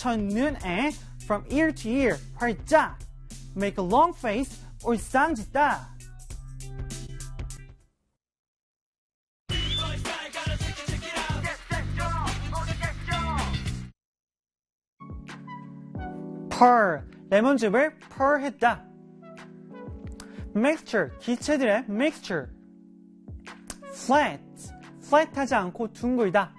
첫눈에 from ear to ear 활짝 make a long face 울상짓다. pour 레몬즙을 pour 했다. mixture 기체들의 mixture flat하지 않고 둥글다.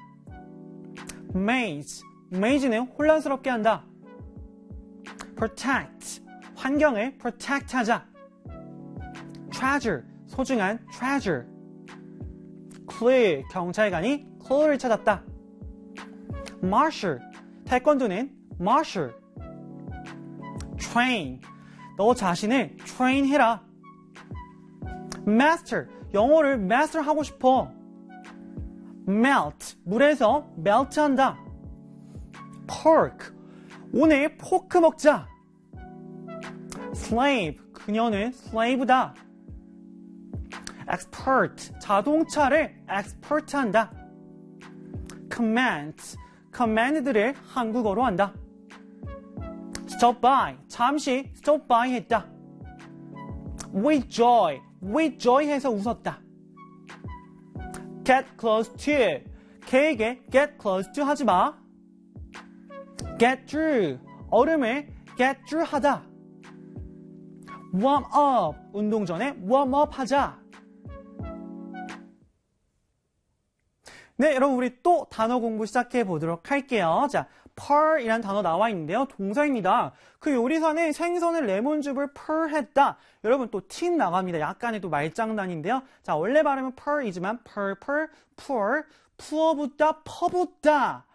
maze는 혼란스럽게 한다. protect 환경을 protect하자. treasure 소중한 treasure clue 경찰관이 clue를 찾았다. marshal 태권도는 marshal train 너 자신을 train해라. master 영어를 master 하고 싶어. melt 물에서 melt한다. pork 오늘 포크 먹자. slave 그녀는 slave다. expert 자동차를 expert한다. command들을 한국어로 한다. stop by 잠시 stop by 했다. with joy 해서 웃었다. get close to 걔에게 get close to 하지마. get through 얼음을 get through 하다. warm up 운동 전에 warm up 하자. 네, 여러분 우리 또 단어 공부 시작해 보도록 할게요. 자, pear이란 단어 나와 있는데요. 동사입니다. 그 요리사는 생선을 레몬즙을 pear했다. 여러분 또 팁 나갑니다. 약간의 또 말장난인데요. 자, 원래 발음은 pear이지만 pour, 부어붓다, 퍼붓다.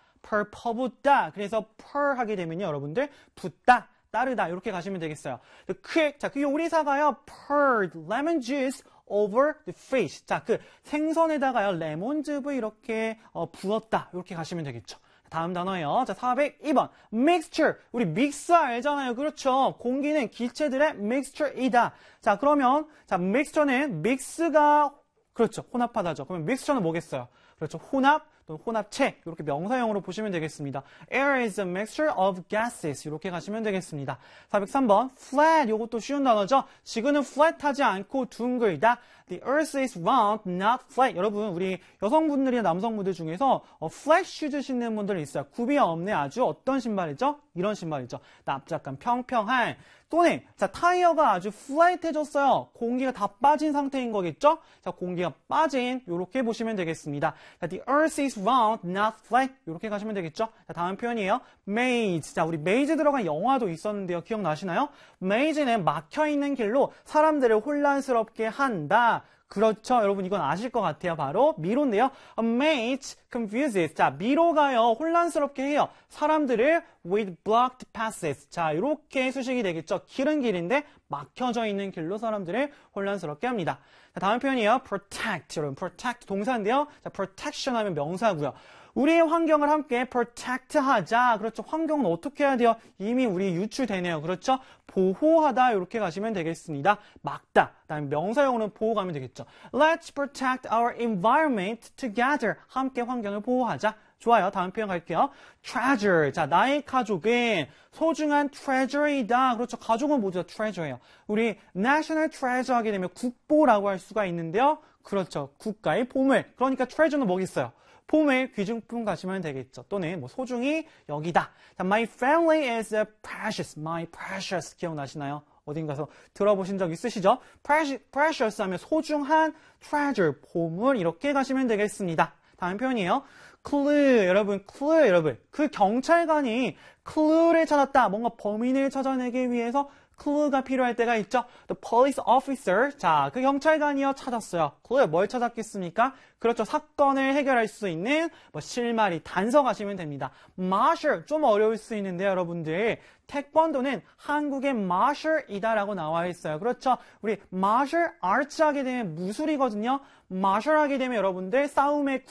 퍼붓다. 그래서 pearl 하게 되면요. 여러분들 붓다, 따르다 이렇게 가시면 되겠어요. 자, 그 요리사가요. poured lemon juice over the fish. 자, 그 생선에다가요. 레몬즙을 이렇게 부었다. 이렇게 가시면 되겠죠. 다음 단어예요. 자, 402번. mixture. 우리 믹스 알잖아요. 그렇죠. 공기는 기체들의 mixture이다. 자, 그러면 자, mixture는 믹스가 그렇죠. 혼합하다죠. 그러면 mixture는 뭐겠어요? 그렇죠. 혼합 또는 혼합체 이렇게 명사형으로 보시면 되겠습니다. Air is a mixture of gases 이렇게 가시면 되겠습니다. 403번 flat 이것도 쉬운 단어죠. 지구는 flat하지 않고 둥글다. The earth is round, not flat. 여러분 우리 여성분들이나 남성분들 중에서 flat shoes 신는 분들 있어요. 굽이 없네 아주 어떤 신발이죠? 이런 신발이죠. 납작한 평평한 또는 자 타이어가 아주 플랫해졌어요. 공기가 다 빠진 상태인 거겠죠? 자 공기가 빠진 이렇게 보시면 되겠습니다. 자, the earth is round, not flat 이렇게 가시면 되겠죠? 자 다음 표현이에요. maze. 자 우리 maze 들어간 영화도 있었는데요. 기억나시나요? maze는 막혀있는 길로 사람들을 혼란스럽게 한다. 그렇죠. 여러분 이건 아실 것 같아요. 바로 미로인데요. A maze confuses. 자, 미로가요. 혼란스럽게 해요. 사람들을 with blocked passes. 자, 이렇게 수식이 되겠죠. 길은 길인데 막혀져 있는 길로 사람들을 혼란스럽게 합니다. 자, 다음 표현이에요. protect. 여러분 protect 동사인데요. 자, protection 하면 명사고요. 우리의 환경을 함께 protect 하자. 그렇죠. 환경은 어떻게 해야 돼요? 이미 우리 유출되네요. 그렇죠. 보호하다 이렇게 가시면 되겠습니다. 막다. 그다음에 명사형으로는 보호 가면 되겠죠. Let's protect our environment together. 함께 환경을 보호하자. 좋아요. 다음 표현 갈게요. treasure. 자, 나의 가족은 소중한 treasure이다. 그렇죠. 가족은 뭐죠? treasure예요. 우리 national treasure 하게 되면 국보라고 할 수가 있는데요. 그렇죠. 국가의 보물. 그러니까 treasure는 뭐겠어요? 보물, 귀중품 가시면 되겠죠. 또는 뭐 소중히 여기다. 자, my family is precious. My precious 기억나시나요? 어딘가서 들어보신 적 있으시죠? precious 하면 소중한 treasure, 보물 이렇게 가시면 되겠습니다. 다음 표현이에요. clue. 여러분, clue 여러분. 그 경찰관이 clue를 찾았다. 뭔가 범인을 찾아내기 위해서 clue가 필요할 때가 있죠. The police officer. 자, 그 경찰관이요 찾았어요. clue 뭘 찾았겠습니까? 그렇죠. 사건을 해결할 수 있는 뭐 실마리, 단서 가시면 됩니다. martial 좀 어려울 수 있는데 여러분들 태권도는 한국의 martial이다라고 나와 있어요. 그렇죠. 우리 martial arts 하게 되면 무술이거든요. martial 하게 되면 여러분들 싸움의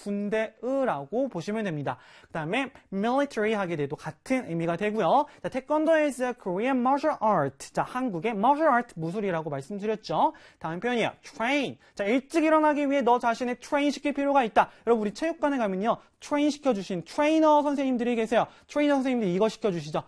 군대라고 보시면 됩니다. 그 다음에 military 하게 돼도 같은 의미가 되고요. 자, 태권도 is a Korean martial art. 자, 한국의 martial art 무술이라고 말씀드렸죠. 다음 표현이에요. train. 자, 일찍 일어나기 위해 너 자신을 train 시킬 필요가 있다. 여러분 우리 체육관에 가면요 트레인 시켜주신 트레이너 선생님들이 계세요. 트레이너 선생님들이 이거 시켜주시죠.